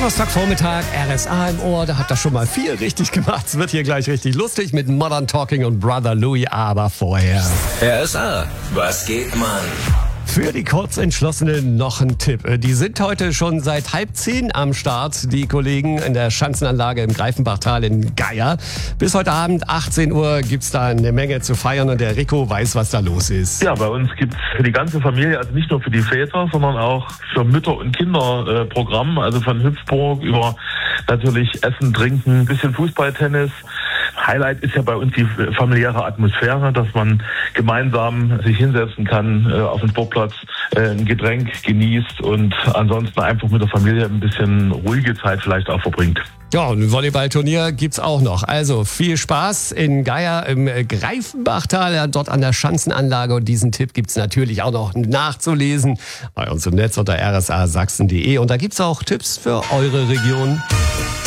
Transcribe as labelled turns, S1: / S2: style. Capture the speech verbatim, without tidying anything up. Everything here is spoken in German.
S1: Donnerstagvormittag, R S A im Ohr, da habt ihr schon mal viel richtig gemacht. Es wird hier gleich richtig lustig mit Modern Talking und Brother Louie, aber vorher.
S2: R S A, was geht, Mann?
S1: Für die Kurzentschlossenen noch ein Tipp. Die sind heute schon seit halb zehn am Start, die Kollegen in der Schanzenanlage im Greifenbachtal in Geier. Bis heute Abend, achtzehn Uhr, gibt's da eine Menge zu feiern und der Rico weiß, was da los ist.
S3: Ja, bei uns gibt's für die ganze Familie, also nicht nur für die Väter, sondern auch für Mütter und Kinder äh, Programm, also von Hüpfburg über natürlich Essen, Trinken, ein bisschen Fußball, Tennis. Highlight ist ja bei uns die familiäre Atmosphäre, dass man gemeinsam sich hinsetzen kann äh, auf dem Sportplatz, äh, ein Getränk genießt und ansonsten einfach mit der Familie ein bisschen ruhige Zeit vielleicht auch verbringt.
S1: Ja, und ein Volleyballturnier gibt's auch noch. Also viel Spaß in Geier im Greifenbachtal, ja, dort an der Schanzenanlage. Und diesen Tipp gibt's natürlich auch noch nachzulesen bei uns im Netz unter r s a sachsen punkt d e. Und da gibt's auch Tipps für eure Region.